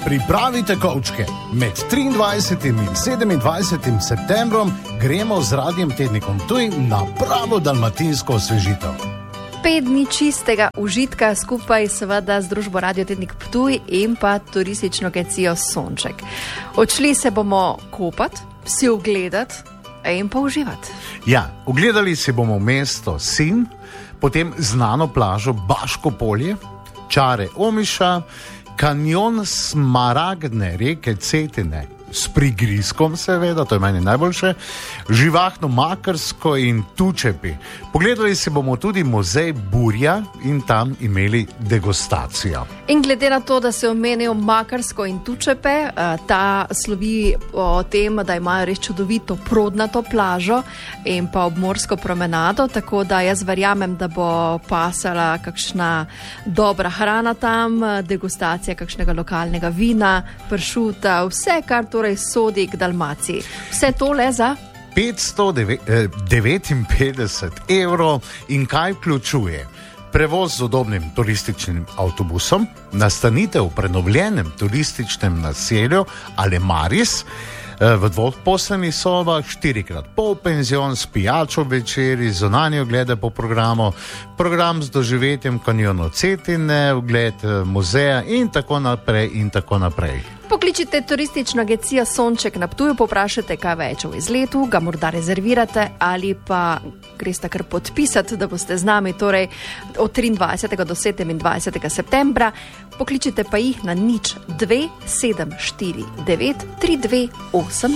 Pripravite kovčke. Med 23. in 27. septembrom gremo z Radiem Tednikom Ptuj na pravo dalmatinsko osvežitev. 5 dni čistega užitka skupaj seveda z družbo Radio Tednik Ptuj in pa turistično agencijo Sonček. Odšli se bomo kopati, si ogledati in pa uživati. Ja, ogledali si bomo mesto Sinj, potem znano plažo Baško polje, čare Omiša, kanjon Smaragdne reke Cetine s prigrizkom seveda, to je meni najboljše, živahno Makarsko in Tučepi. Pogledali si bomo tudi muzej Burja in tam imeli degustacijo. In glede na to, da se omenijo Makarsko in Tučepe, ta slovi o tem, da imajo res čudovito prodnato plažo in pa obmorsko promenado, tako da jaz verjamem, da bo pasala kakšna dobra hrana tam, degustacija kakšnega lokalnega vina, pršuta, vse, kar torej sodi k Dalmaciji. Vse to le za 559 evrov in kaj vključuje? Prevoz z udobnim turističnim avtobusom, nastanitev v prenovljenem turističnem naselju Alemaris, v dvoposlenih sobah, 4x-pol penzion s pijačo večeri, zunanje oglede po programu, program z doživetjem kanjonu Cetine, ogled muzeja in tako naprej in tako naprej. Pokličite turistično agencijo Sonček na Ptuju, poprašajte, kaj več o izletu, ga morda rezervirate ali pa greste kar podpisati, da boste z nami torej od 23. do 27. septembra. Pokličite pa jih na 02 749 328